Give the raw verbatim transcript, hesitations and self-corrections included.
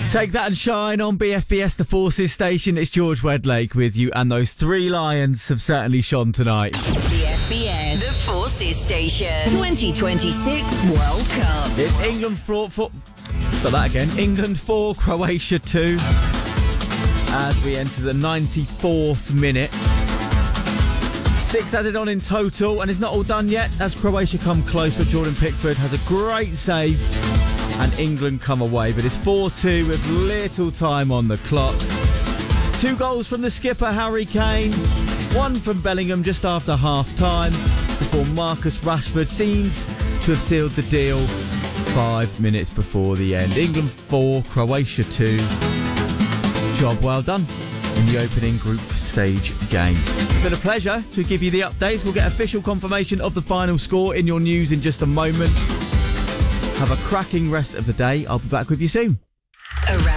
Take that and shine on B F B S, the Forces station. It's George Wedlake with you, and those three Lions have certainly shone tonight. B F B S, the Forces station. twenty twenty-six World Cup. It's England four, four, start that again. England four, Croatia two. As we enter the ninety-fourth minute. Six added on in total, and it's not all done yet as Croatia come close, but Jordan Pickford has a great save and England come away. But it's four two with little time on the clock. Two goals from the skipper Harry Kane, one from Bellingham just after half time, before Marcus Rashford seems to have sealed the deal five minutes before the end. England four, Croatia two. Job well done in the opening group stage game. It's been a pleasure to give you the updates. We'll get official confirmation of the final score in your news in just a moment. Have a cracking rest of the day. I'll be back with you soon. Around